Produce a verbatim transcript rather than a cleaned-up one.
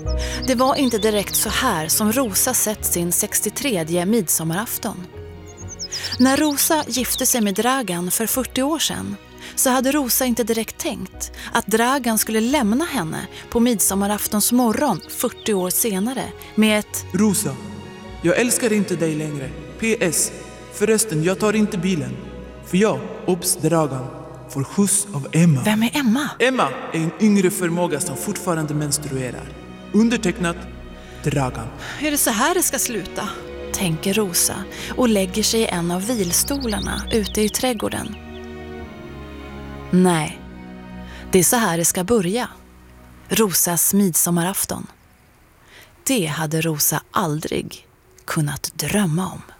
Det var inte direkt så här som Rosa sett sin sextiotredje midsommarafton. När Rosa gifte sig med Dragan för fyrtio år sedan så hade Rosa inte direkt tänkt att Dragan skulle lämna henne på midsommaraftons morgon fyrtio år senare med ett Rosa, jag älskar inte dig längre. P S. Förresten, jag tar inte bilen. För jag, obs Dragan, får skjuts av Emma. Vem är Emma? Emma är en yngre förmåga som fortfarande menstruerar. Undertecknat Dragan. Är det så här det ska sluta? Tänker Rosa och lägger sig i en av vilstolarna ute i trädgården. Nej, det är så här det ska börja. Rosas midsommarafton. Det hade Rosa aldrig kunnat drömma om.